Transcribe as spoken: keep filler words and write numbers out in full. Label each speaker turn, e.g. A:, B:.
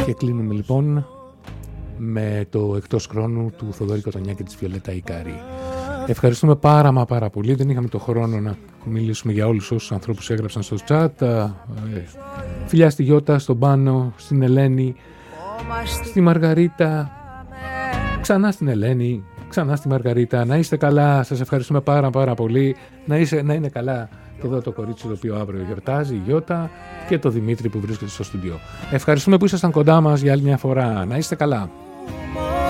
A: Και κλείνουμε λοιπόν με το εκτός χρόνου του Θοδωρή Κοτονιά και της Βιολέτα Ικάρη. Ευχαριστούμε πάρα μα πάρα πολύ. Δεν είχαμε το χρόνο να μιλήσουμε για όλους όσους ανθρώπους έγραψαν στο chat. Φιλιά στη Γιώτα, στον Πάνο, στην Ελένη, στη Μαργαρίτα, ξανά στην Ελένη, ξανά στη Μαργαρίτα. Να είστε καλά, σας ευχαριστούμε πάρα πάρα πολύ. Να, είσαι, να είναι καλά και εδώ το κορίτσι το οποίο αύριο γιορτάζει, η Γιώτα, και το Δημήτρη που βρίσκεται στο στούντιο. Ευχαριστούμε που ήσασταν κοντά μας για άλλη μια φορά. Να είστε καλά.